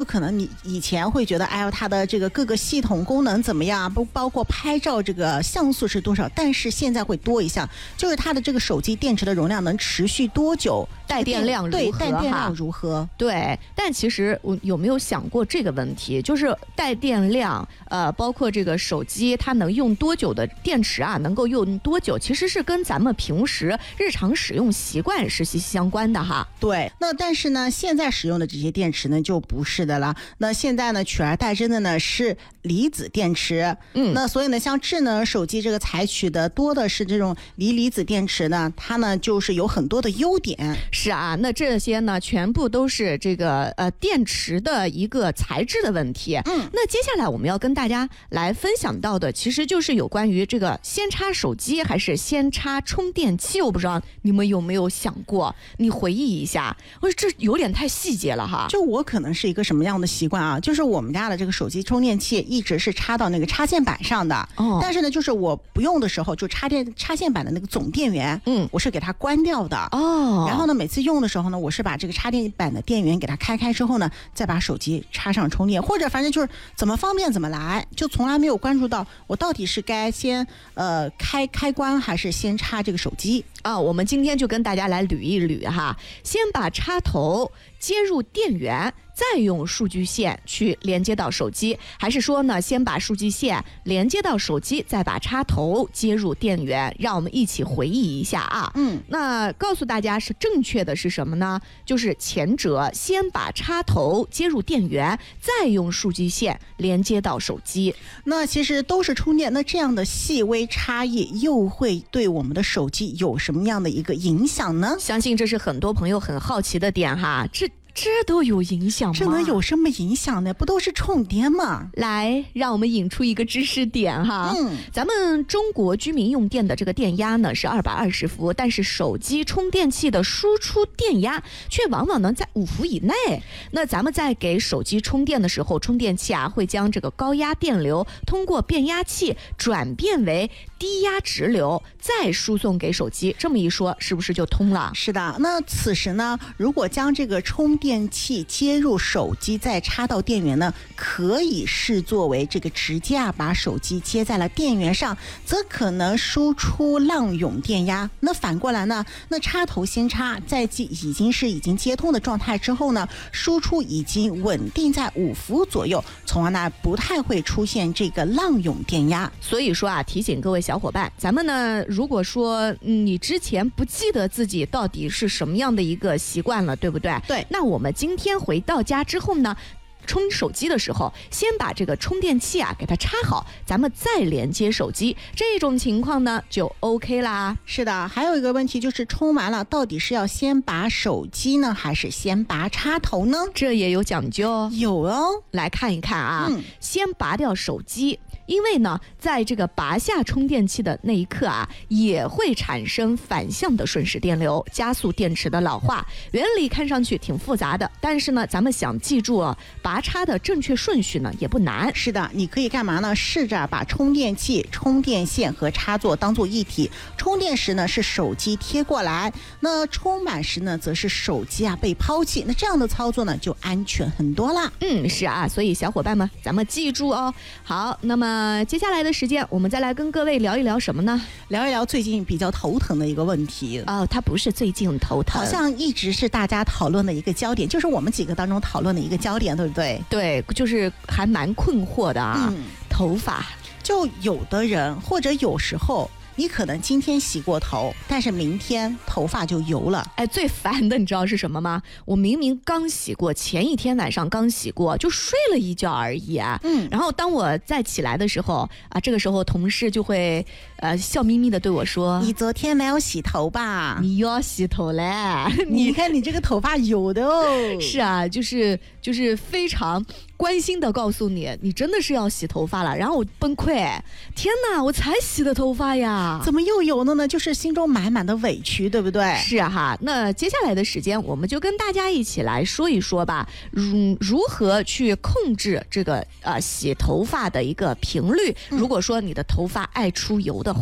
可能你以前会觉得，哎呦，它的这个各个系统功能怎么样，包括拍照这个像素是多少，但是现在会多一项，就是它的这个手机电池的容量能持续多久， 带电量如何？ 对，带电量如何？ 对，但其实我有没有想过这个问题？就是带电量，包括这个手机它能用多久的电池啊，能够用多久，其实是跟咱们平时日常使用习惯是息息相关的哈。 对，那但是呢，现在使用的这些电池呢就不是的了。那现在呢，取而代之的呢是离子电池。那所以呢，像智能手机这个采取的多的是这种离子电池呢，它呢就是有很多的优点。 是啊，那这些呢全部都是这个电池的一个材质的问题。那接下来我们要跟大家来分享到的，其实就是有关于这个先插手机还是先插充电器。我不知道你们有没有想过，你回忆一下，这有点太细节了哈。 就我可能是一个什么样的习惯啊？就是我们家的这个手机充电器一直是插到那个插线板上的。但是呢，就是我不用的时候，就插线板的那个总电源，我是给它关掉的。然后呢，每次用的时候呢，我是把这个插电板的电源给它开之后呢，再把手机插上充电，或者反正就是怎么方便怎么来，就从来没有关注到我到底是该先开关还是先插这个手机啊。我们今天就跟大家来捋一捋哈，先把插头接入电源，再用数据线去连接到手机，还是说呢，先把数据线连接到手机，再把插头接入电源？让我们一起回忆一下啊。那告诉大家是正确的是什么呢？就是前者先把插头接入电源，再用数据线连接到手机。 那其实都是充电，那这样的细微差异又会对我们的手机有什么样的一个影响呢？ 相信这是很多朋友很好奇的点哈。这都有影响吗？ 这能有什么影响呢？不都是充电吗？ 来，让我们引出一个知识点哈。咱们中国居民用电的这个电压呢是220伏，但是手机充电器的输出电压却往往能在5伏以内。那咱们在给手机充电的时候，充电器啊会将这个高压电流通过变压器转变为低压直流，再输送给手机。这么一说，是不是就通了？ 是的。那此时呢，如果将这个充电器接入手机再插到电源呢，可以视作为这个直接把手机接在了电源上，则可能输出浪涌电压。那反过来呢，那插头先插，在已经接通的状态之后呢，输出已经稳定在5伏左右，从而呢不太会出现这个浪涌电压。 所以说啊，提醒各位小伙伴，咱们呢如果说你之前不记得自己到底是什么样的一个习惯了，对不对？ 对。 那我们今天回到家之后呢，充手机的时候，先把这个充电器啊给它插好，咱们再连接手机，这种情况呢就 OK 啦。 是的，还有一个问题就是充完了，到底是要先拔手机呢，还是先拔插头呢？ 这也有讲究。 有哦， 来看一看啊。先拔掉手机，因为呢，在这个拔下充电器的那一刻啊，也会产生反向的瞬时电流，加速电池的老化。原理看上去挺复杂的，但是呢，咱们想记住拔插的正确顺序呢，也不难。 是的，你可以干嘛呢？试着把充电器、充电线和插座当做一体。充电时呢，是手机贴过来；那充满时呢，则是手机被抛弃。那这样的操作呢，就安全很多啦。 是啊，所以小伙伴们，咱们记住哦。好，那么接下来的时间，我们再来跟各位聊一聊什么呢？ 聊一聊最近比较头疼的一个问题。 它不是最近头疼， 好像一直是大家讨论的一个焦点，就是我们几个当中讨论的一个焦点，对不对？ 对，就是还蛮困惑的啊。头发， 就有的人或者有时候，你可能今天洗过头，但是明天头发就油了。 最烦的你知道是什么吗？我明明刚洗过，前一天晚上刚洗过，就睡了一觉而已然后当我再起来的时候这个时候同事就会笑眯眯的对我说：“ 你昨天没有洗头吧？ 你又要洗头嘞？ 你看你这个头发油的哦。” 是啊，就是非常关心的告诉你，你真的是要洗头发了。然后我崩溃，天哪，我才洗的头发呀， 怎么又油了呢？就是心中满满的委屈，对不对？ 是啊那接下来的时间，我们就跟大家一起来说一说吧，如何去控制这个洗头发的一个频率。如果说你的头发爱出油的话。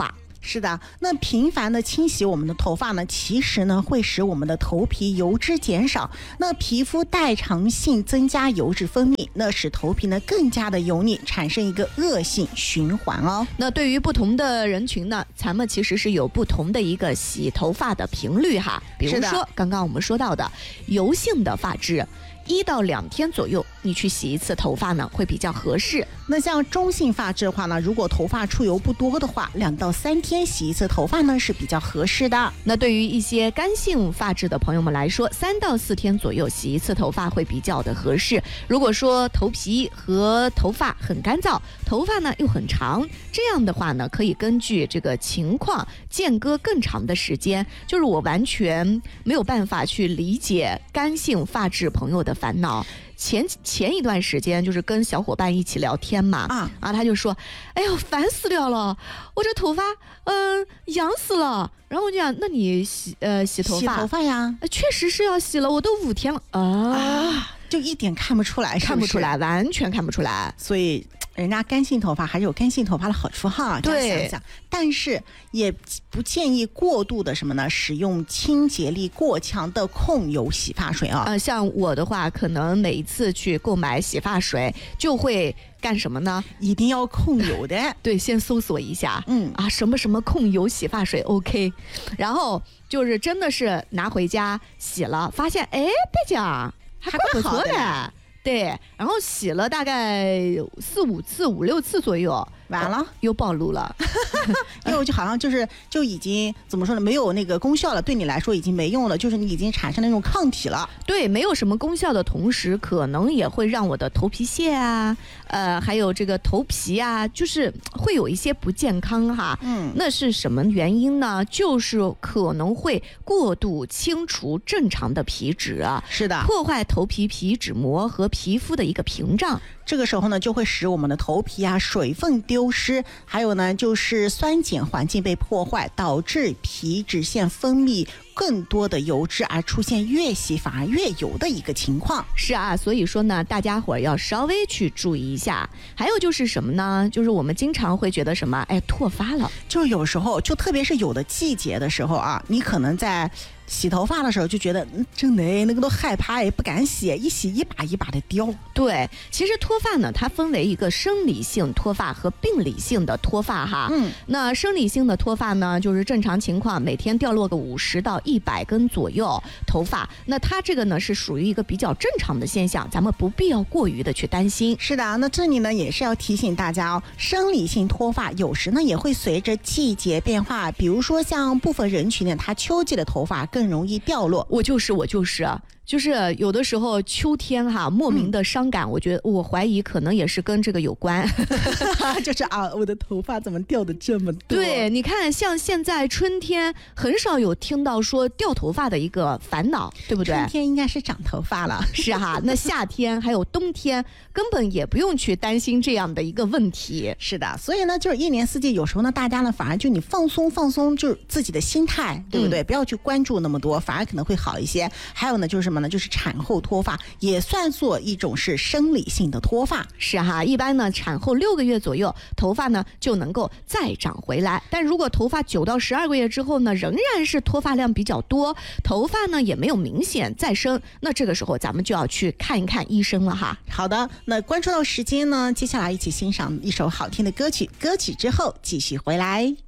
是的，那频繁的清洗我们的头发呢，其实呢会使我们的头皮油脂减少，那皮肤代偿性增加油脂分泌，那使头皮呢更加的油腻，产生一个恶性循环哦。 那对于不同的人群呢，咱们其实是有不同的一个洗头发的频率哈。比如说刚刚我们说到的油性的发质，1到2天左右你去洗一次头发呢会比较合适。 那像中性发质的话呢，如果头发出油不多的话，2到3天洗一次头发呢是比较合适的。 那对于一些干性发质的朋友们来说，3到4天左右洗一次头发会比较的合适。如果说头皮和头发很干燥，头发呢又很长，这样的话呢可以根据这个情况间隔更长的时间。就是我完全没有办法去理解干性发质朋友的烦恼。前一段时间就是跟小伙伴一起聊天嘛，他就说，哎呦烦死掉了，我这头发痒死了。然后我就讲，那你洗头发？ 洗头发呀， 确实是要洗了，我都5天了啊， 就一点看不出来， 看不出来，完全看不出来。 所以人家干性头发还是有干性头发的好处哈， 对， 想想，但是也不建议过度的什么呢？使用清洁力过强的控油洗发水啊。 像我的话，可能每一次去购买洗发水就会干什么呢？ 一定要控油的。 对，先搜索一下，什么什么控油洗发水 OK， 然后就是真的是拿回家洗了，发现哎，贝酱还怪不错的。对，然后洗了大概4、5次、5、6次左右， 完了又暴露了， 又就好像就已经怎么说呢，没有那个功效了，对你来说已经没用了，就是你已经产生那种抗体了。 对，没有什么功效的同时，可能也会让我的头皮屑啊，还有这个头皮啊，就是会有一些不健康哈。那是什么原因呢？就是可能会过度清除正常的皮脂啊， 是的， 破坏头皮皮脂膜和皮肤的一个屏障。 这个时候呢，就会使我们的头皮啊水分丢失，还有呢就是酸碱环境被破坏，导致皮脂腺分泌更多的油脂，而出现越洗反而越油的一个情况。 是啊，所以说呢，大家伙要稍微去注意一下。还有就是什么呢？就是我们经常会觉得什么，脱发了。 就有时候，就特别是有的季节的时候啊，你可能在洗头发的时候就觉得真的那个都害怕，也不敢洗，一洗一把一把的掉。 对，其实脱发呢，它分为一个生理性脱发和病理性的脱发哈。那生理性的脱发呢，就是正常情况每天掉落个50到100根左右头发，那它这个呢是属于一个比较正常的现象，咱们不必要过于的去担心。 是的，那这里呢也是要提醒大家哦，生理性脱发有时呢也会随着季节变化，比如说像部分人群呢，他秋季的头发更容易掉落。 我就是有的时候秋天哈，莫名的伤感，我怀疑可能也是跟这个有关， 就是我的头发怎么掉的这么多？ 对，你看像现在春天很少有听到说掉头发的一个烦恼，对不对？ 春天应该是长头发了， 是哈。那夏天还有冬天根本也不用去担心这样的一个问题。 是的，所以呢，就是一年四季，有时候呢，大家呢反而就你放松，就是自己的心态，对不对？不要去关注那么多，反而可能会好一些。还有呢，就是什么呢？就是产后脱发也算作一种是生理性的脱发。 是哈，一般呢产后6个月左右，头发呢就能够再长回来。但如果头发9到12个月之后呢，仍然是脱发量比较多，头发呢也没有明显再生，那这个时候咱们就要去看一看医生了哈。 好的，那关注到时间呢，接下来一起欣赏一首好听的歌曲，歌曲之后继续回来。